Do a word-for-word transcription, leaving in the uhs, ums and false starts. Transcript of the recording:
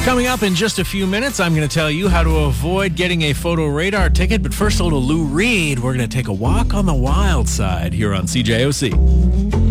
Coming up in just a few minutes, I'm going to tell you how to avoid getting a photo radar ticket. But first, a little Lou Reed. We're going to take a walk on the wild side here on C J O C.